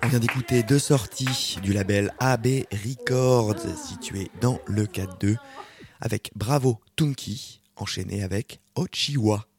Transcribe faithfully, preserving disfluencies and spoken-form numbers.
On vient d'écouter deux sorties du label A B Records, situé dans le quatre deux, avec Bravo Tunky, enchaîné avec Ochiwa.